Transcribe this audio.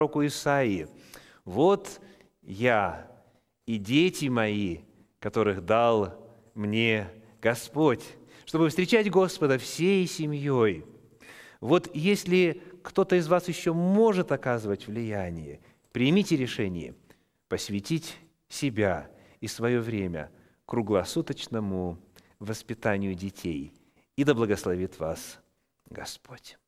пророку Исаии: «Вот я и дети мои, которых дал мне Господь, чтобы встречать Господа всей семьей». Вот если кто-то из вас еще может оказывать влияние, примите решение посвятить себя и свое время круглосуточному воспитанию детей. И да благословит вас Господь.